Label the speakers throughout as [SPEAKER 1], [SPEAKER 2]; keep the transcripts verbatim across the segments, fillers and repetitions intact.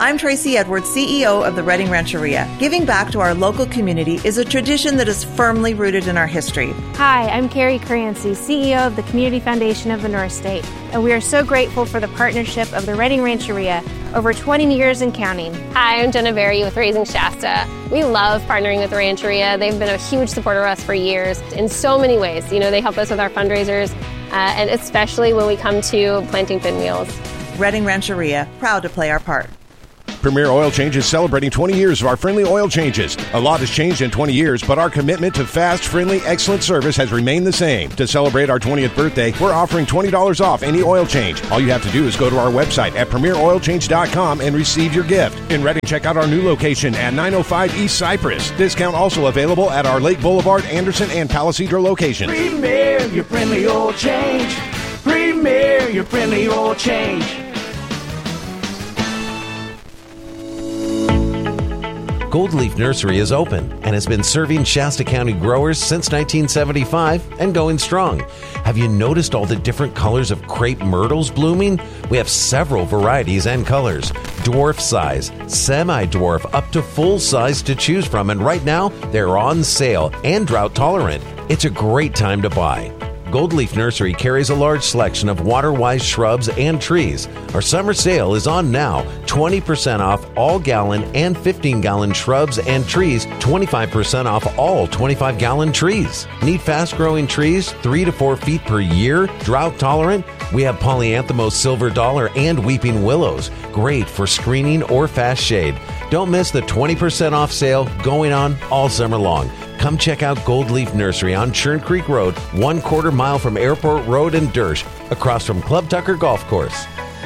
[SPEAKER 1] I'm Tracy Edwards, C E O of the Redding Rancheria. Giving back to our local community is a tradition that is firmly rooted in our history.
[SPEAKER 2] Hi, I'm Carrie Crancy, C E O of the Community Foundation of the North State, and we are so grateful for the partnership of the Redding Rancheria over twenty years and counting.
[SPEAKER 3] Hi, I'm Jenna Berry with Raising Shasta. We love partnering with the Rancheria. They've been a huge supporter of us for years in so many ways. You know, they help us with our fundraisers, uh, and especially when we come to planting pinwheels.
[SPEAKER 1] Redding Rancheria, proud to play our part.
[SPEAKER 4] Premier Oil Change is celebrating twenty years of our friendly oil changes. A lot has changed in twenty years, but our commitment to fast, friendly, excellent service has remained the same. To celebrate our twentieth birthday, we're offering twenty dollars off any oil change. All you have to do is go to our website at premier oil change dot com and receive your gift. In Redding, check out our new location at nine oh five East Cypress. Discount also available at our Lake Boulevard, Anderson, and Palisadro locations.
[SPEAKER 5] Premier, your friendly oil change. Premier, your friendly oil change.
[SPEAKER 6] Gold Leaf Nursery is open and has been serving Shasta County growers since nineteen seventy-five and going strong. Have you noticed all the different colors of crepe myrtles blooming? We have several varieties and colors. Dwarf size, semi-dwarf, up to full size to choose from. And right now, they're on sale and drought tolerant. It's a great time to buy. Gold Leaf Nursery carries a large selection of water-wise shrubs and trees. Our summer sale is on now. twenty percent off all gallon and fifteen gallon shrubs and trees. twenty-five percent off all twenty-five gallon trees. Need fast-growing trees, three to four feet per year, drought tolerant? We have Polyanthemos silver dollar and weeping willows. Great for screening or fast shade. Don't miss the twenty percent off sale going on all summer long. Come check out Gold Leaf Nursery on Churn Creek Road, one quarter mile from Airport Road in Dersh, across from Club Tucker Golf Course.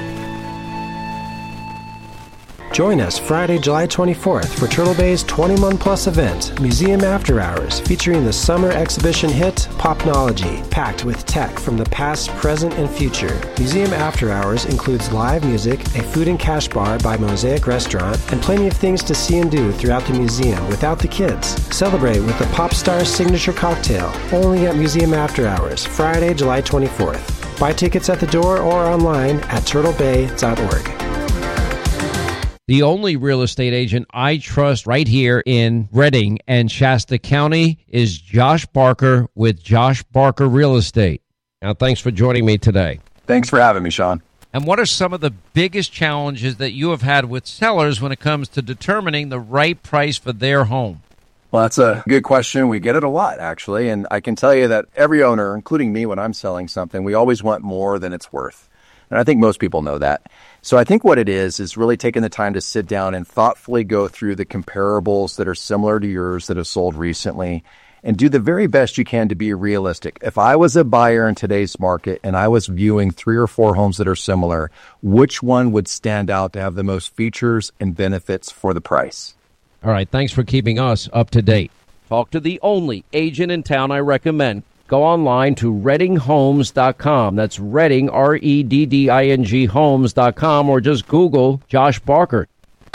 [SPEAKER 7] Join us Friday, July twenty-fourth for Turtle Bay's twenty-one plus event, Museum After Hours, featuring the summer exhibition hit, Popnology, packed with tech from the past, present, and future. Museum After Hours includes live music, a food and cash bar by Mosaic Restaurant, and plenty of things to see and do throughout the museum without the kids. Celebrate with the Pop Star Signature Cocktail, only at Museum After Hours, Friday, July twenty-fourth. Buy tickets at the door or online at turtle bay dot org.
[SPEAKER 8] The only real estate agent I trust right here in Redding and Shasta County is Josh Barker with Josh Barker Real Estate. Now, thanks for joining me today.
[SPEAKER 9] Thanks for having me, Sean.
[SPEAKER 8] And what are some of the biggest challenges that you have had with sellers when it comes to determining the right price for their home?
[SPEAKER 9] Well, that's a good question. We get it a lot, actually. And I can tell you that every owner, including me when I'm selling something, we always want more than it's worth. And I think most people know that. So I think what it is, is really taking the time to sit down and thoughtfully go through the comparables that are similar to yours that have sold recently and do the very best you can to be realistic. If I was a buyer in today's market and I was viewing three or four homes that are similar, which one would stand out to have the most features and benefits for the price?
[SPEAKER 8] All right, thanks for keeping us up to date. Talk to the only agent in town I recommend. Go online to redding homes dot com. That's Redding, R E D D I N G, homes dot com, or just Google Josh Barker.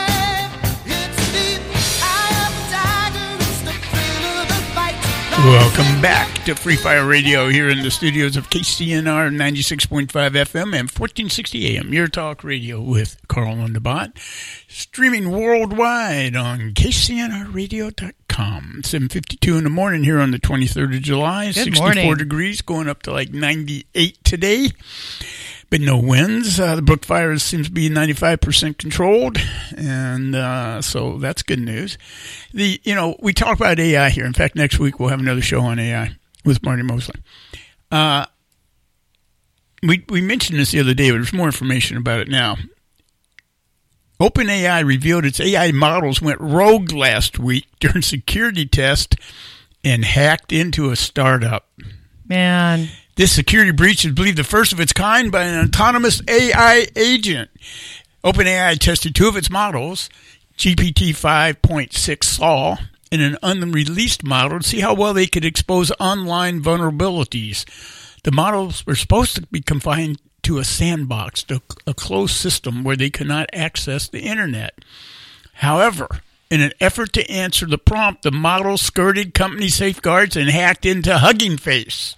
[SPEAKER 10] Welcome back to Free Fire Radio here in the studios of K C N R ninety-six point five F M and fourteen sixty A M, your talk radio with Carl on the Bot. Streaming worldwide on K C N R radio dot com. seven fifty-two in the morning here on the twenty-third of July.
[SPEAKER 11] Good
[SPEAKER 10] sixty-four
[SPEAKER 11] morning.
[SPEAKER 10] degrees, going up to like ninety-eight today. But no winds. Uh, the Brook Fire seems to be ninety-five percent controlled, and uh, so that's good news. The you know we talk about A I here. In fact, next week we'll have another show on A I with Marty Mosley. Uh, we we mentioned this the other day, but there's more information about it now. OpenAI revealed its A I models went rogue last week during security test and hacked into a startup.
[SPEAKER 11] Man.
[SPEAKER 10] This security breach is believed the first of its kind by an autonomous A I agent. OpenAI tested two of its models, G P T five point six Sol and an unreleased model, to see how well they could expose online vulnerabilities. The models were supposed to be confined to a sandbox, to a closed system where they could not access the internet. However, in an effort to answer the prompt, the model skirted company safeguards and hacked into Hugging Face.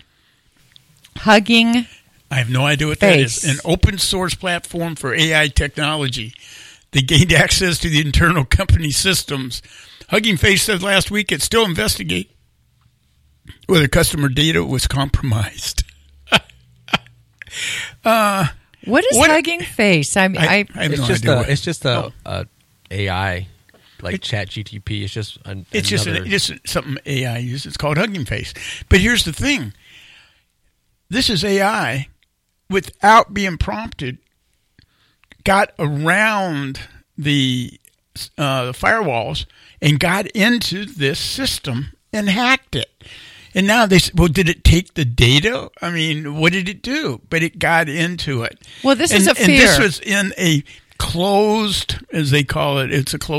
[SPEAKER 11] Hugging
[SPEAKER 10] I have no idea what
[SPEAKER 11] Face.
[SPEAKER 10] that is. An open source platform for A I technology They gained access to the internal company systems. Hugging Face said last week it still investigates whether customer data was compromised. uh,
[SPEAKER 11] what is what, Hugging Face? I mean, I, I, I
[SPEAKER 12] have
[SPEAKER 11] it's,
[SPEAKER 12] no
[SPEAKER 11] just
[SPEAKER 12] idea
[SPEAKER 11] a,
[SPEAKER 12] what, it's just a, a A I like Chat G T P. It's just an,
[SPEAKER 10] it's just an, it's something A I uses. It's called Hugging Face. But here's the thing: this is A I without being prompted. Got around the uh, firewalls and got into this system and hacked it. And now they said, well, did it take the data? I mean, what did it do? But it got into it.
[SPEAKER 11] Well, this
[SPEAKER 10] and,
[SPEAKER 11] is a fear.
[SPEAKER 10] And this was in a closed, as they call it, it's a closed